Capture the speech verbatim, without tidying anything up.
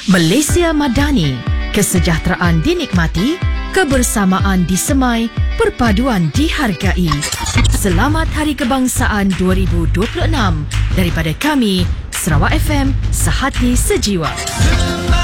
Malaysia Madani, kesejahteraan dinikmati, kebersamaan disemai, perpaduan dihargai. Selamat Hari Kebangsaan dua ribu dua puluh enam daripada kami, Sarawak F M, Sehati Sejiwa.